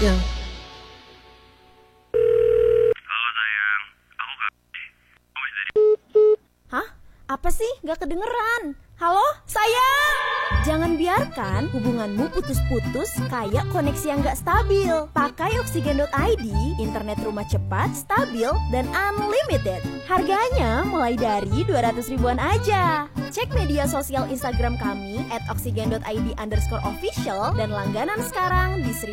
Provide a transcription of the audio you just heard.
selanjutnya. Halo sayang, aku Kak. Hah? Apa sih? Gak kedengeran. Halo, sayang! Jangan biarkan hubunganmu putus-putus kayak koneksi yang gak stabil. Pakai Oksigen.id, internet rumah cepat, stabil, dan unlimited. Harganya mulai dari 200 ribuan aja. Cek media sosial Instagram kami @oksigen.id_official dan langganan sekarang di